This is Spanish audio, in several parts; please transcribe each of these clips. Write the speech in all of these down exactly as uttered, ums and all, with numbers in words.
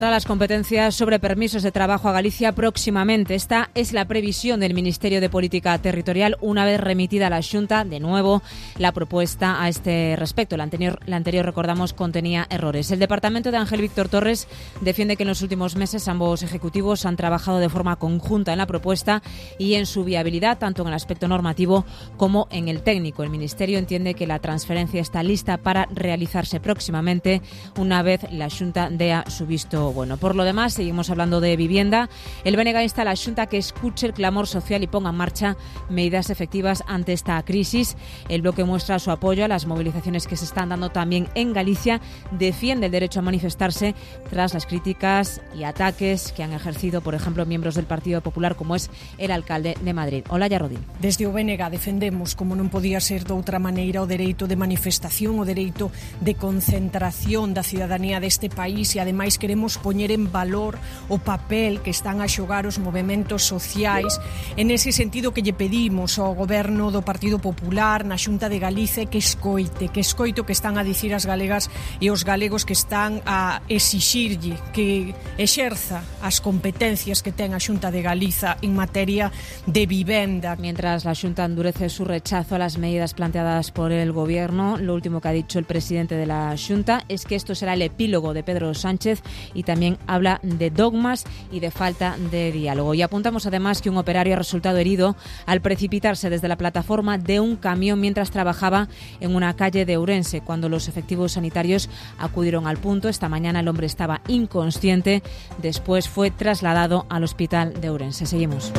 Las competencias sobre permisos de trabajo a Galicia próximamente. Esta es la previsión del Ministerio de Política Territorial una vez remitida a la Xunta de nuevo la propuesta a este respecto. La anterior, la anterior, recordamos, contenía errores. El departamento de Ángel Víctor Torres defiende que en los últimos meses ambos ejecutivos han trabajado de forma conjunta en la propuesta y en su viabilidad, tanto en el aspecto normativo como en el técnico. El Ministerio entiende que la transferencia está lista para realizarse próximamente una vez la Xunta dé su visto bueno. Por lo demás, seguimos hablando de vivienda. El B N G insta a la Xunta que escuche el clamor social y ponga en marcha medidas efectivas ante esta crisis. El bloque muestra su apoyo a las movilizaciones que se están dando también en Galicia. Defiende el derecho a manifestarse tras las críticas y ataques que han ejercido, por ejemplo, miembros del Partido Popular, como es el alcalde de Madrid. Olaya Rodín. Desde o B N G defendemos, como non podía ser de outra maneira, o dereito de manifestación, o dereito de concentración da cidadanía deste país, e ademais queremos poñer en valor o papel que están a xogar os movementos sociais. En ese sentido que lle pedimos ao goberno do Partido Popular na Xunta de Galicia que escoite, que escoite o que están a dicir as galegas e os galegos, que están a exixirlle que exerza as competencias que ten a Xunta de Galiza en materia de vivenda. Mientras la Xunta endurece su rechazo a las medidas planteadas por el gobierno, lo último que ha dicho el presidente de la Xunta es que esto será el epílogo de Pedro Sánchez y también habla de dogmas y de falta de diálogo. Y apuntamos además que un operario ha resultado herido al precipitarse desde la plataforma de un camión mientras trabajaba en una calle de Ourense. Cuando los efectivos sanitarios acudieron al punto, esta mañana el hombre estaba inconsciente. Después fue trasladado al hospital de Ourense. Seguimos.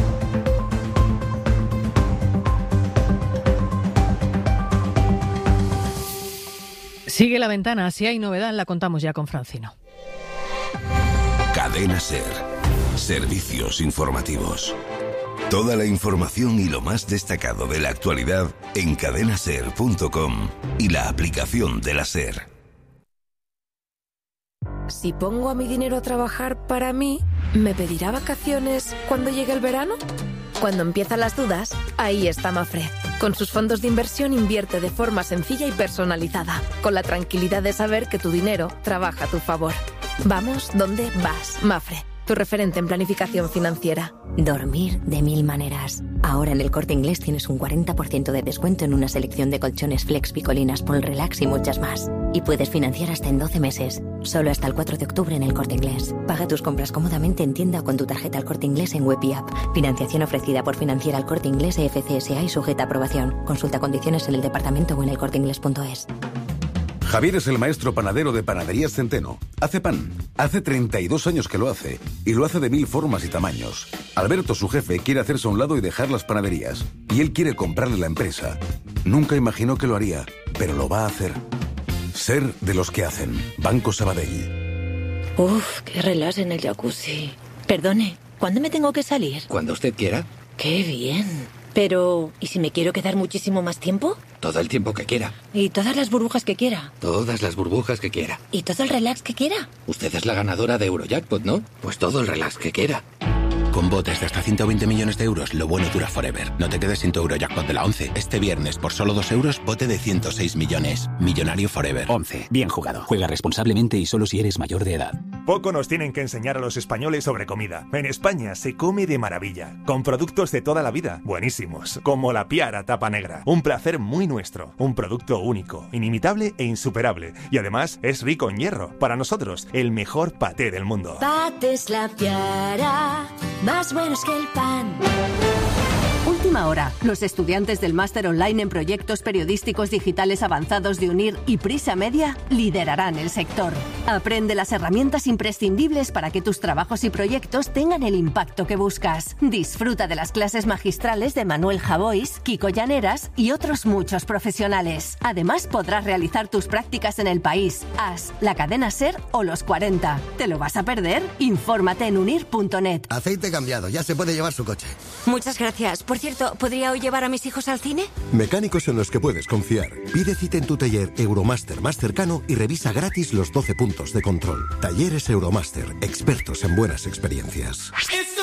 Sigue la ventana. Si hay novedad, la contamos ya con Francino. Cadena SER. Servicios informativos. Toda la información y lo más destacado de la actualidad en cadena ser punto com y la aplicación de la SER. Si pongo a mi dinero a trabajar para mí, ¿me pedirá vacaciones cuando llegue el verano? Cuando empiezan las dudas, ahí está Mafre. Con sus fondos de inversión invierte de forma sencilla y personalizada, con la tranquilidad de saber que tu dinero trabaja a tu favor. Vamos donde vas, Mafre, tu referente en planificación financiera. Dormir de mil maneras. Ahora en el Corte Inglés tienes un cuarenta por ciento de descuento en una selección de colchones Flex, Picolinas, Polrelax y muchas más. Y puedes financiar hasta en doce meses. Solo hasta el cuatro de octubre en el Corte Inglés. Paga tus compras cómodamente en tienda o con tu tarjeta El Corte Inglés en web y app. Financiación ofrecida por Financiera El Corte Inglés e F C S A y sujeta a aprobación. Consulta condiciones en el departamento o en el corte inglés punto es. Javier es el maestro panadero de Panaderías Centeno. Hace pan. Hace treinta y dos años que lo hace. Y lo hace de mil formas y tamaños. Alberto, su jefe, quiere hacerse a un lado y dejar las panaderías. Y él quiere comprarle la empresa. Nunca imaginó que lo haría, pero lo va a hacer. Ser de los que hacen. Banco Sabadell. Uf, qué relax en el jacuzzi. Perdone, ¿cuándo me tengo que salir? Cuando usted quiera. Qué bien. Pero, ¿y si me quiero quedar muchísimo más tiempo? Todo el tiempo que quiera. ¿Y todas las burbujas que quiera? Todas las burbujas que quiera. ¿Y todo el relax que quiera? Usted es la ganadora de Eurojackpot, ¿no? Pues todo el relax que quiera. Con botes de hasta ciento veinte millones de euros, lo bueno dura forever. No te quedes sin tu Eurojackpot de la once. Este viernes, por solo dos euros, bote de ciento seis millones. Millonario forever. once. Bien jugado. Juega responsablemente y solo si eres mayor de edad. Poco nos tienen que enseñar a los españoles sobre comida. En España se come de maravilla, con productos de toda la vida, buenísimos, como la Piara Tapa Negra. Un placer muy nuestro, un producto único, inimitable e insuperable. Y además es rico en hierro. Para nosotros, el mejor paté del mundo. Patés La Piara, más buenos que el pan. Última hora. Los estudiantes del máster online en proyectos periodísticos digitales avanzados de UNIR y Prisa Media liderarán el sector. Aprende las herramientas imprescindibles para que tus trabajos y proyectos tengan el impacto que buscas. Disfruta de las clases magistrales de Manuel Javois, Kiko Llaneras y otros muchos profesionales. Además, podrás realizar tus prácticas en el país, A S, la cadena SER o los cuarenta. ¿Te lo vas a perder? Infórmate en unir punto net. Aceite cambiado, ya se puede llevar su coche. Muchas gracias. Por cierto, ¿podría hoy llevar a mis hijos al cine? Mecánicos en los que puedes confiar. Pide cita en tu taller Euromaster más cercano y revisa gratis los doce puntos de control. Talleres Euromaster, expertos en buenas experiencias.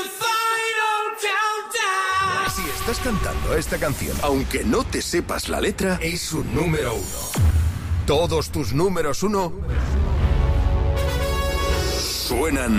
Si estás cantando esta canción, aunque no te sepas la letra, es un número uno. Todos tus números uno Suenan